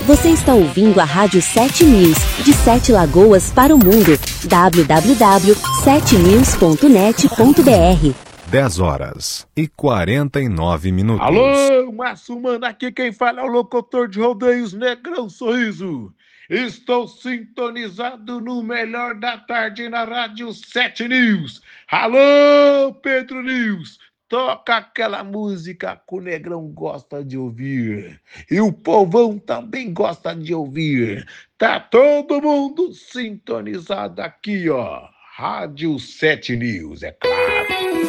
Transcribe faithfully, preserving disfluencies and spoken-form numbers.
Você está ouvindo a Rádio sete News, de Sete Lagoas para o mundo. w w w ponto sete news ponto net ponto b r. dez horas e quarenta e nove minutos. Alô, Márcio Mano, aqui quem fala é o locutor de rodeios Negrão Sorriso. Estou sintonizado no melhor da tarde na Rádio sete News. Alô, Pedro News, toca aquela música que o Negrão gosta de ouvir. E o povão também gosta de ouvir. Tá todo mundo sintonizado aqui, ó. Rádio sete News, é claro.